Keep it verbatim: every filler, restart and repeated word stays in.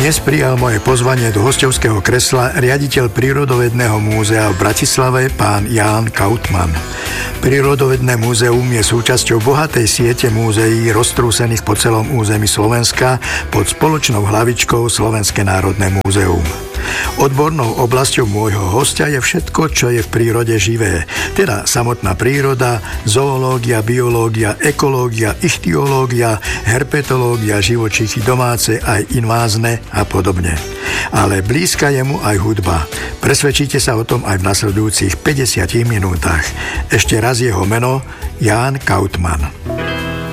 Dnes prijal moje pozvanie do hostovského kresla riaditeľ Prírodovedného múzea v Bratislave, pán Ján Kautmann. Prírodovedné múzeum je súčasťou bohatej siete múzeí roztrúsených po celom území Slovenska pod spoločnou hlavičkou Slovenské národné múzeum. Odbornou oblasťou môjho hostia je všetko, čo je v prírode živé, teda samotná príroda, zoológia, biológia, ekológia, ichtiológia, herpetológia, živočíchy domáce aj invázne a podobne. Ale blízka je mu aj hudba. Presvedčíte sa o tom aj v nasledujúcich päťdesiatich minútach. Ešte raz jeho meno Ján Kautmann.